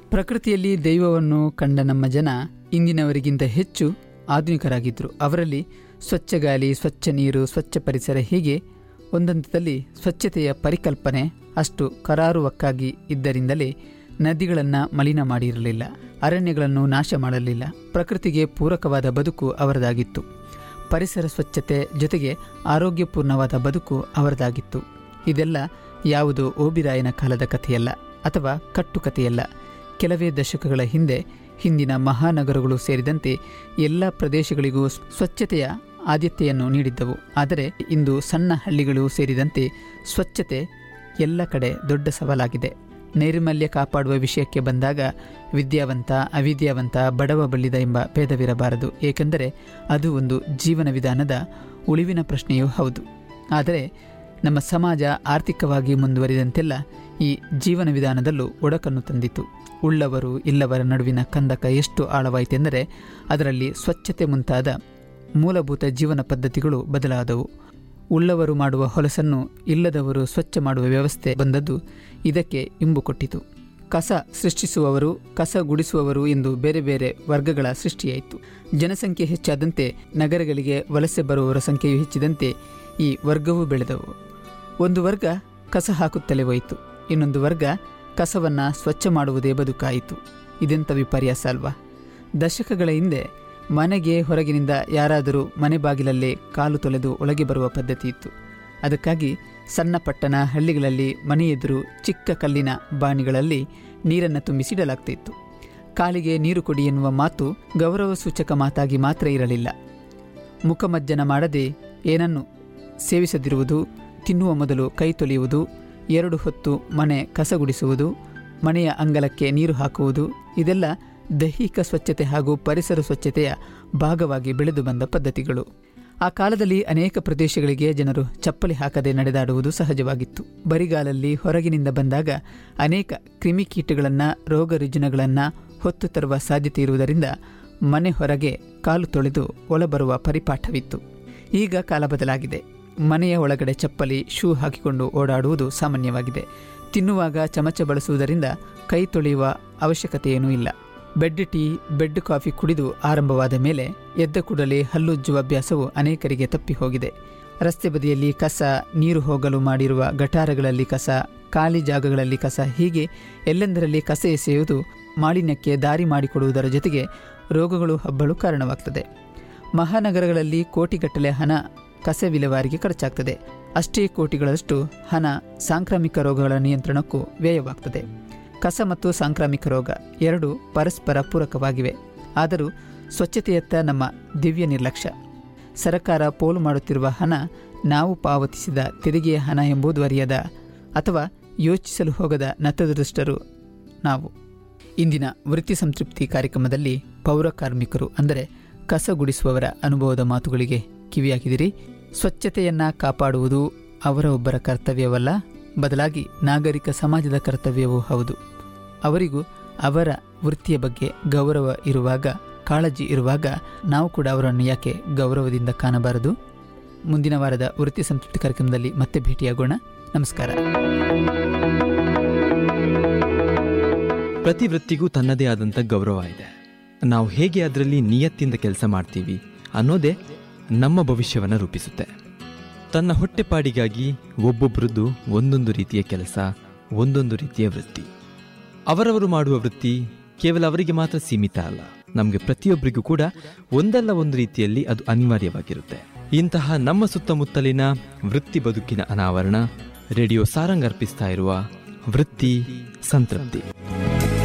ಪ್ರಕೃತಿಯಲ್ಲಿ ದೈವವನ್ನು ಕಂಡ ನಮ್ಮ ಜನ ಇಂದಿನವರಿಗಿಂತ ಹೆಚ್ಚು ಆಧುನಿಕರಾಗಿದ್ದರು. ಅವರಲ್ಲಿ ಸ್ವಚ್ಛ ಗಾಳಿ, ಸ್ವಚ್ಛ ನೀರು, ಸ್ವಚ್ಛ ಪರಿಸರ ಹೀಗೆ ಒಂದಂತದಲ್ಲಿ ಸ್ವಚ್ಛತೆಯ ಪರಿಕಲ್ಪನೆ ಅಷ್ಟು ಕರಾರುವಕ್ಕಾಗಿ ಇದ್ದರಿಂದಲೇ ನದಿಗಳನ್ನು ಮಲಿನ ಮಾಡಿರಲಿಲ್ಲ, ಅರಣ್ಯಗಳನ್ನು ನಾಶ ಮಾಡಲಿಲ್ಲ. ಪ್ರಕೃತಿಗೆ ಪೂರಕವಾದ ಬದುಕು ಅವರದಾಗಿತ್ತು. ಪರಿಸರ ಸ್ವಚ್ಛತೆ ಜೊತೆಗೆ ಆರೋಗ್ಯಪೂರ್ಣವಾದ ಬದುಕು ಅವರದಾಗಿತ್ತು. ಇದೆಲ್ಲ ಯಾವುದೋ ಓಬಿರಾಯನ ಕಾಲದ ಕಥೆಯಲ್ಲ ಅಥವಾ ಕಟ್ಟುಕಥೆಯಲ್ಲ. ಕೆಲವೇ ದಶಕಗಳ ಹಿಂದಿನ ಮಹಾನಗರಗಳು ಸೇರಿದಂತೆ ಎಲ್ಲ ಪ್ರದೇಶಗಳಿಗೂ ಸ್ವಚ್ಛತೆಯ ಆದ್ಯತೆಯನ್ನು ನೀಡಿದ್ದವು. ಆದರೆ ಇಂದು ಸಣ್ಣ ಹಳ್ಳಿಗಳು ಸೇರಿದಂತೆ ಸ್ವಚ್ಛತೆ ಎಲ್ಲ ಕಡೆ ದೊಡ್ಡ ಸವಾಲಾಗಿದೆ. ನೈರ್ಮಲ್ಯ ಕಾಪಾಡುವ ವಿಷಯಕ್ಕೆ ಬಂದಾಗ ವಿದ್ಯಾವಂತ, ಅವಿದ್ಯಾವಂತ, ಬಡವ, ಬಲ್ಲಿದ ಎಂಬ ಭೇದವಿರಬಾರದು. ಏಕೆಂದರೆ ಅದು ಒಂದು ಜೀವನ ವಿಧಾನದ ಉಳಿವಿನ ಪ್ರಶ್ನೆಯೂ ಹೌದು. ಆದರೆ ನಮ್ಮ ಸಮಾಜ ಆರ್ಥಿಕವಾಗಿ ಮುಂದುವರಿದಂತೆಲ್ಲ ಈ ಜೀವನ ವಿಧಾನದಲ್ಲೂ ಒಡಕನ್ನು ತಂದಿತು. ಉಳ್ಳವರು ಇಲ್ಲವರ ನಡುವಿನ ಕಂದಕ ಎಷ್ಟು ಆಳವಾಯಿತೆಂದರೆ ಅದರಲ್ಲಿ ಸ್ವಚ್ಛತೆ ಮುಂತಾದ ಮೂಲಭೂತ ಜೀವನ ಪದ್ಧತಿಗಳು ಬದಲಾದವು. ಉಳ್ಳವರು ಮಾಡುವ ಹೊಲಸನ್ನು ಇಲ್ಲದವರು ಸ್ವಚ್ಛ ಮಾಡುವ ವ್ಯವಸ್ಥೆ ಬಂದದ್ದು ಇದಕ್ಕೆ ಇಂಬು ಕೊಟ್ಟಿತು. ಕಸ ಸೃಷ್ಟಿಸುವವರು, ಕಸ ಗುಡಿಸುವವರು ಎಂದು ಬೇರೆ ಬೇರೆ ವರ್ಗಗಳ ಸೃಷ್ಟಿಯಾಯಿತು. ಜನಸಂಖ್ಯೆ ಹೆಚ್ಚಾದಂತೆ ನಗರಗಳಿಗೆ ವಲಸೆ ಬರುವವರ ಸಂಖ್ಯೆಯು ಹೆಚ್ಚಿದಂತೆ ಈ ವರ್ಗವೂ ಬೆಳೆದವು. ಒಂದು ವರ್ಗ ಕಸ ಹಾಕುತ್ತಲೇ ಹೋಯಿತು, ಇನ್ನೊಂದು ವರ್ಗ ಕಸವನ್ನು ಸ್ವಚ್ಛ ಮಾಡುವುದೇ ಬದುಕಾಯಿತು. ಇದೆಂಥ ವಿಪರ್ಯಾಸ ಅಲ್ವಾ? ದಶಕಗಳ ಹಿಂದೆ ಮನೆಗೆ ಹೊರಗಿನಿಂದ ಯಾರಾದರೂ ಮನೆ ಬಾಗಿಲಲ್ಲೇ ಕಾಲು ತೊಳೆದು ಒಳಗೆ ಬರುವ ಪದ್ಧತಿ ಇತ್ತು. ಅದಕ್ಕಾಗಿ ಸಣ್ಣ ಪಟ್ಟಣ ಹಳ್ಳಿಗಳಲ್ಲಿ ಮನೆ ಎದುರು ಚಿಕ್ಕ ಕಲ್ಲಿನ ಬಾಣಿಗಳಲ್ಲಿ ನೀರನ್ನು ತುಂಬಿಸಿಡಲಾಗ್ತಿತ್ತು. ಕಾಲಿಗೆ ನೀರು ಕೊಡಿ ಎನ್ನುವ ಮಾತು ಗೌರವ ಸೂಚಕ ಮಾತಾಗಿ ಮಾತ್ರ ಇರಲಿಲ್ಲ. ಮುಖಮಜ್ಜನ ಮಾಡದೆ ಏನನ್ನು ಸೇವಿಸದಿರುವುದು, ತಿನ್ನುವ ಮೊದಲು ಕೈ ತೊಳೆಯುವುದು, 2 ಹೊತ್ತು ಮನೆ ಕಸಗುಡಿಸುವುದು, ಮನೆಯ ಅಂಗಳಕ್ಕೆ ನೀರು ಹಾಕುವುದು ಇದೆಲ್ಲ ದೈಹಿಕ ಸ್ವಚ್ಛತೆ ಹಾಗೂ ಪರಿಸರ ಸ್ವಚ್ಛತೆಯ ಭಾಗವಾಗಿ ಬೆಳೆದು ಬಂದ ಪದ್ಧತಿಗಳು. ಆ ಕಾಲದಲ್ಲಿ ಅನೇಕ ಪ್ರದೇಶಗಳಿಗೆ ಜನರು ಚಪ್ಪಲಿ ಹಾಕದೆ ನಡೆದಾಡುವುದು ಸಹಜವಾಗಿತ್ತು. ಬರಿಗಾಲಲ್ಲಿ ಹೊರಗಿನಿಂದ ಬಂದಾಗ ಅನೇಕ ಕ್ರಿಮಿಕೀಟಗಳನ್ನು, ರೋಗ ರುಜಿನಗಳನ್ನು ಹೊತ್ತು ತರುವ ಸಾಧ್ಯತೆ ಇರುವುದರಿಂದ ಮನೆ ಹೊರಗೆ ಕಾಲು ತೊಳೆದು ಒಳಬರುವ ಪರಿಪಾಠವಿತ್ತು. ಈಗ ಕಾಲ ಬದಲಾಗಿದೆ. ಮನೆಯ ಒಳಗಡೆ ಚಪ್ಪಲಿ, ಶೂ ಹಾಕಿಕೊಂಡು ಓಡಾಡುವುದು ಸಾಮಾನ್ಯವಾಗಿದೆ. ತಿನ್ನುವಾಗ ಚಮಚ ಬಳಸುವುದರಿಂದ ಕೈ ತೊಳೆಯುವ ಅವಶ್ಯಕತೆಯೇನೂ ಇಲ್ಲ. ಬೆಡ್ ಟೀ, ಬೆಡ್ ಕಾಫಿ ಕುಡಿದು ಆರಂಭವಾದ ಮೇಲೆ ಎದ್ದ ಕೂಡಲೇ ಹಲ್ಲುಜ್ಜುವ ಅಭ್ಯಾಸವು ಅನೇಕರಿಗೆ ತಪ್ಪಿ ಹೋಗಿದೆ. ರಸ್ತೆ ಬದಿಯಲ್ಲಿ ಕಸ, ನೀರು ಹೋಗಲು ಮಾಡಿರುವ ಗಟಾರಗಳಲ್ಲಿ ಕಸ, ಖಾಲಿ ಜಾಗಗಳಲ್ಲಿ ಕಸ, ಹೀಗೆ ಎಲ್ಲೆಂದರಲ್ಲಿ ಕಸ ಎಸೆಯುವುದು ಮಾಲಿನ್ಯಕ್ಕೆ ದಾರಿ ಮಾಡಿಕೊಡುವುದರ ಜೊತೆಗೆ ರೋಗಗಳು ಹಬ್ಬಲು ಕಾರಣವಾಗ್ತದೆ. ಮಹಾನಗರಗಳಲ್ಲಿ ಕೋಟಿಗಟ್ಟಲೆ ಹಣ ಕಸ ವಿಲೇವಾರಿಗೆ ಖರ್ಚಾಗ್ತದೆ. ಅಷ್ಟೇ ಕೋಟಿಗಳಷ್ಟು ಹಣ ಸಾಂಕ್ರಾಮಿಕ ರೋಗಗಳ ನಿಯಂತ್ರಣಕ್ಕೂ ವ್ಯಯವಾಗ್ತದೆ. ಕಸ ಮತ್ತು ಸಾಂಕ್ರಾಮಿಕ ರೋಗ ಎರಡೂ ಪರಸ್ಪರ ಪೂರಕವಾಗಿವೆ. ಆದರೂ ಸ್ವಚ್ಛತೆಯತ್ತ ನಮ್ಮ ದಿವ್ಯ ನಿರ್ಲಕ್ಷ್ಯ. ಸರಕಾರ ಪೋಲು ಮಾಡುತ್ತಿರುವ ಹಣ ನಾವು ಪಾವತಿಸಿದ ತೆರಿಗೆಯ ಹಣ ಎಂಬುದು ಅರಿಯದ ಅಥವಾ ಯೋಚಿಸಲು ಹೋಗದ ನತದೃಷ್ಟರು ನಾವು. ಇಂದಿನ ವೃತ್ತಿ ಸಂತೃಪ್ತಿ ಕಾರ್ಯಕ್ರಮದಲ್ಲಿ ಪೌರ ಕಾರ್ಮಿಕರು ಅಂದರೆ ಕಸ ಗುಡಿಸುವವರ ಅನುಭವದ ಮಾತುಗಳಿಗೆ ಕಿವಿಯಾಗಿದಿರಿ. ಸ್ವಚ್ಛತೆಯನ್ನ ಕಾಪಾಡುವುದು ಅವರ ಒಬ್ಬರ ಕರ್ತವ್ಯವಲ್ಲ, ಬದಲಾಗಿ ನಾಗರಿಕ ಸಮಾಜದ ಕರ್ತವ್ಯವೂ ಹೌದು. ಅವರಿಗೂ ಅವರ ವೃತ್ತಿಯ ಬಗ್ಗೆ ಗೌರವ ಇರುವಾಗ, ಕಾಳಜಿ ಇರುವಾಗ ನಾವು ಕೂಡ ಅವರನ್ನು ಯಾಕೆ ಗೌರವದಿಂದ ಕಾಣಬಾರದು? ಮುಂದಿನ ವಾರದ ವೃತ್ತಿ ಸಂತೃಪ್ತಿ ಕಾರ್ಯಕ್ರಮದಲ್ಲಿ ಮತ್ತೆ ಭೇಟಿಯಾಗೋಣ. ನಮಸ್ಕಾರ. ಪ್ರತಿ ವೃತ್ತಿಗೂ ತನ್ನದೇ ಆದಂಥ ಗೌರವ ಇದೆ. ನಾವು ಹೇಗೆ ಅದರಲ್ಲಿ ನಿಯತ್ತಿಂದ ಕೆಲಸ ಮಾಡ್ತೀವಿ ಅನ್ನೋದೇ ನಮ್ಮ ಭವಿಷ್ಯವನ್ನು ರೂಪಿಸುತ್ತೆ. ತನ್ನ ಹೊಟ್ಟೆಪಾಡಿಗಾಗಿ ಒಬ್ಬೊಬ್ಬರದ್ದು ಒಂದೊಂದು ರೀತಿಯ ಕೆಲಸ, ಒಂದೊಂದು ರೀತಿಯ ವೃತ್ತಿ. ಅವರವರು ಮಾಡುವ ವೃತ್ತಿ ಕೇವಲ ಅವರಿಗೆ ಮಾತ್ರ ಸೀಮಿತ ಅಲ್ಲ, ನಮಗೆ ಪ್ರತಿಯೊಬ್ಬರಿಗೂ ಕೂಡ ಒಂದಲ್ಲ ಒಂದು ರೀತಿಯಲ್ಲಿ ಅದು ಅನಿವಾರ್ಯವಾಗಿರುತ್ತೆ. ಇಂತಹ ನಮ್ಮ ಸುತ್ತಮುತ್ತಲಿನ ವೃತ್ತಿ ಬದುಕಿನ ಅನಾವರಣ ರೇಡಿಯೋ ಸಾರಂಗ್ ಅರ್ಪಿಸ್ತಾ ಇರುವ ವೃತ್ತಿ ಸಂತೃಪ್ತಿ.